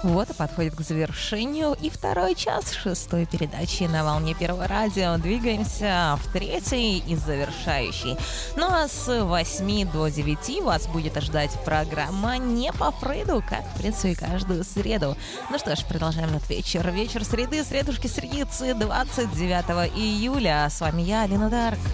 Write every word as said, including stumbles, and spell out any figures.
Вот и подходит к завершению и второй час шестой передачи на волне Первого радио. Двигаемся в третий и завершающий. Ну а с восьми до девяти вас будет ожидать программа «Не по Фрейду», как, в принципе, каждую среду. Ну что ж, продолжаем этот вечер. Вечер среды, средушки средицы, двадцать девятого июля. С вами я, Алина Дарк.